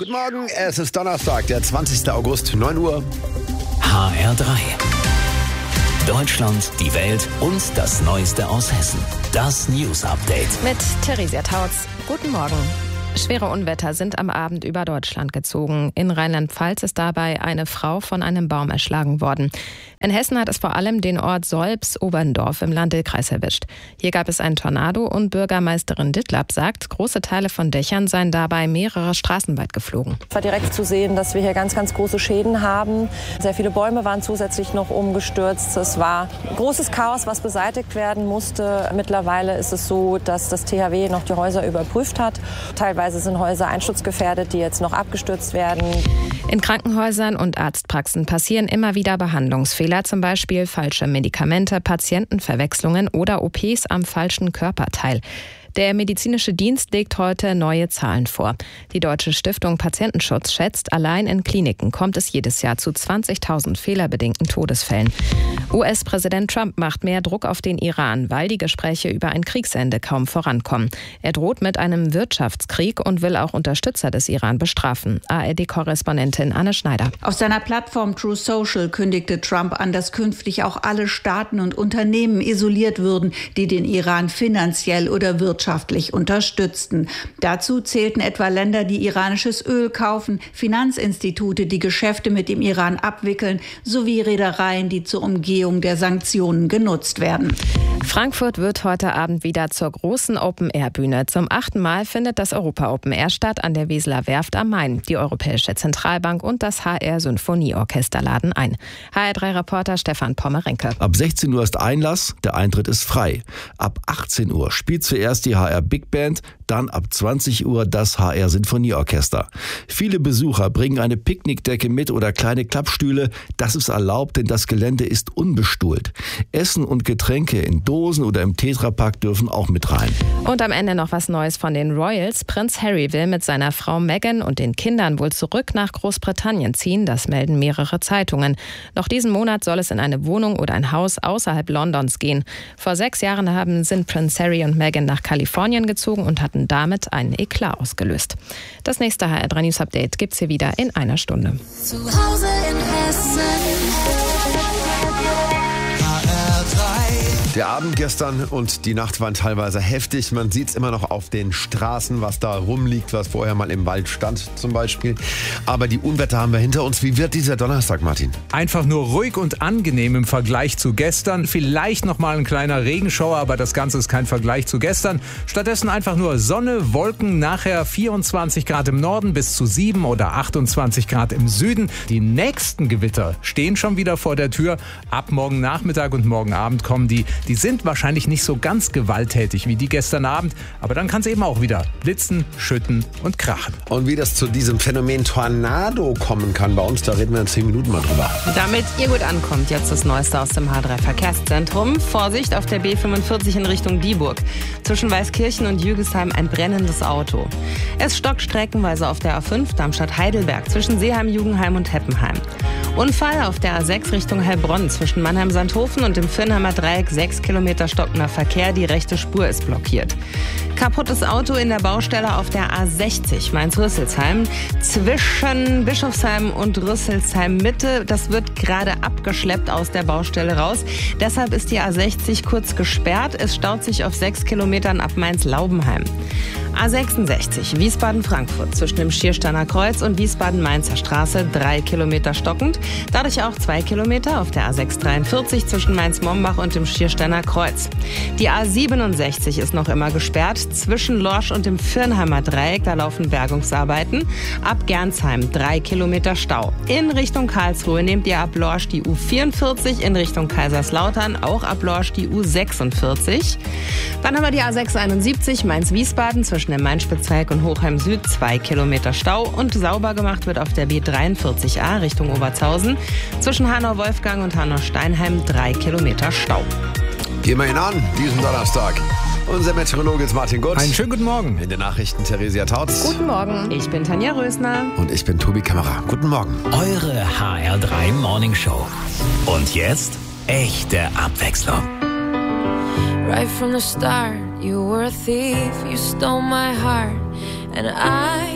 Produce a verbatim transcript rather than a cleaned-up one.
Guten Morgen, es ist Donnerstag, der zwanzigster August, neun Uhr. H R drei. Deutschland, die Welt und das Neueste aus Hessen. Das News Update. Mit Theresia Tautz. Guten Morgen. Schwere Unwetter sind am Abend über Deutschland gezogen. In Rheinland-Pfalz ist dabei eine Frau von einem Baum erschlagen worden. In Hessen hat es vor allem den Ort Solbs-Oberndorf im Landkreis erwischt. Hier gab es einen Tornado und Bürgermeisterin Dittlab sagt, große Teile von Dächern seien dabei mehrere Straßen weit geflogen. Es war direkt zu sehen, dass wir hier ganz, ganz große Schäden haben. Sehr viele Bäume waren zusätzlich noch umgestürzt. Es war großes Chaos, was beseitigt werden musste. Mittlerweile ist es so, dass das T H W noch die Häuser überprüft hat. Teilweise sind Häuser einsturzgefährdet, die jetzt noch abgestürzt werden. In Krankenhäusern und Arztpraxen passieren immer wieder Behandlungsfehler, zum Beispiel falsche Medikamente, Patientenverwechslungen oder O Ps am falschen Körperteil. Der medizinische Dienst legt heute neue Zahlen vor. Die Deutsche Stiftung Patientenschutz schätzt, allein in Kliniken kommt es jedes Jahr zu zwanzigtausend fehlerbedingten Todesfällen. U S-Präsident Trump macht mehr Druck auf den Iran, weil die Gespräche über ein Kriegsende kaum vorankommen. Er droht mit einem Wirtschaftskrieg und will auch Unterstützer des Iran bestrafen. A R D-Korrespondentin Anne Schneider. Auf seiner Plattform True Social kündigte Trump an, dass künftig auch alle Staaten und Unternehmen isoliert würden, die den Iran finanziell oder wirtschaftlich wirtschaftlich unterstützten. Dazu zählten etwa Länder, die iranisches Öl kaufen, Finanzinstitute, die Geschäfte mit dem Iran abwickeln, sowie Reedereien, die zur Umgehung der Sanktionen genutzt werden. Frankfurt wird heute Abend wieder zur großen Open-Air-Bühne. Zum achten Mal findet das Europa-Open-Air statt an der Weseler Werft am Main. Die Europäische Zentralbank und das H R-Symphonieorchester laden ein. H R drei Reporter Stefan Pommerenke. Ab sechzehn Uhr ist Einlass, der Eintritt ist frei. Ab achtzehn Uhr spielt zuerst die H R Big Band, dann ab zwanzig Uhr das H R-Sinfonieorchester. Viele Besucher bringen eine Picknickdecke mit oder kleine Klappstühle. Das ist erlaubt, denn das Gelände ist unbestuhlt. Essen und Getränke in Dosen oder im Tetrapack dürfen auch mit rein. Und am Ende noch was Neues von den Royals. Prinz Harry will mit seiner Frau Meghan und den Kindern wohl zurück nach Großbritannien ziehen. Das melden mehrere Zeitungen. Noch diesen Monat soll es in eine Wohnung oder ein Haus außerhalb Londons gehen. Vor sechs Jahren haben, sind Prinz Harry und Meghan nach Kalifornien gezogen und hatten damit einen Eklat ausgelöst. Das nächste H R drei News Update gibt's hier wieder in einer Stunde. Zu Hause in Hessen. Der Abend gestern und die Nacht waren teilweise heftig. Man sieht es immer noch auf den Straßen, was da rumliegt, was vorher mal im Wald stand zum Beispiel. Aber die Unwetter haben wir hinter uns. Wie wird dieser Donnerstag, Martin? Einfach nur ruhig und angenehm im Vergleich zu gestern. Vielleicht noch mal ein kleiner Regenschauer, aber das Ganze ist kein Vergleich zu gestern. Stattdessen einfach nur Sonne, Wolken, nachher vierundzwanzig Grad im Norden bis zu sieben oder achtundzwanzig Grad im Süden. Die nächsten Gewitter stehen schon wieder vor der Tür. Ab morgen Nachmittag und morgen Abend kommen die. Die sind wahrscheinlich nicht so ganz gewalttätig wie die gestern Abend, aber dann kann es eben auch wieder blitzen, schütten und krachen. Und wie das zu diesem Phänomen Tornado kommen kann bei uns, da reden wir in zehn Minuten mal drüber. Damit ihr gut ankommt, jetzt das Neueste aus dem H drei Verkehrszentrum. Vorsicht auf der B fünfundvierzig in Richtung Dieburg. Zwischen Weißkirchen und Jügesheim ein brennendes Auto. Es stockt streckenweise auf der A fünf Darmstadt-Heidelberg zwischen Seeheim, Jugenheim und Heppenheim. Unfall auf der A sechs Richtung Heilbronn zwischen Mannheim-Sandhofen und dem Firnheimer Dreieck. Sechs Kilometer stockender Verkehr, die rechte Spur ist blockiert. Kaputtes Auto in der Baustelle auf der A sechzig Mainz-Rüsselsheim zwischen Bischofsheim und Rüsselsheim Mitte. Das wird gerade abgeschleppt aus der Baustelle raus. Deshalb ist die A sechzig kurz gesperrt. Es staut sich auf sechs Kilometern ab Mainz-Laubenheim. A sechsundsechzig Wiesbaden-Frankfurt zwischen dem Schiersteiner Kreuz und Wiesbaden-Mainzer Straße drei Kilometer stockend. Dadurch auch zwei Kilometer auf der A sechshundertdreiundvierzig zwischen Mainz-Mombach und dem Schiersteiner Kreuz. Die A siebenundsechzig ist noch immer gesperrt zwischen Lorsch und dem Firnheimer Dreieck. Da laufen Bergungsarbeiten. Ab Gernsheim drei Kilometer Stau. In Richtung Karlsruhe nehmt ihr ab Lorsch die U vierundvierzig, in Richtung Kaiserslautern auch ab Lorsch die U sechsundvierzig. Dann haben wir die A sechshunderteinundsiebzig Mainz-Wiesbaden zwischen dem Main-Spitzberg und Hochheim Süd zwei Kilometer Stau und sauber gemacht wird auf der B dreiundvierzig A Richtung Oberzhausen zwischen Hanau-Wolfgang und Hanau-Steinheim drei Kilometer Stau. Gehen wir ihn an, diesen Donnerstag. Unser Meteorologe ist Martin Gutz. Einen schönen guten Morgen. In den Nachrichten Theresia Tautz. Guten Morgen. Ich bin Tanja Rösner. Und ich bin Tobi Kammerer. Guten Morgen. Eure H R drei Morning Show. Und jetzt echte Abwechslung. Right from the start, you were a thief, you stole my heart, and I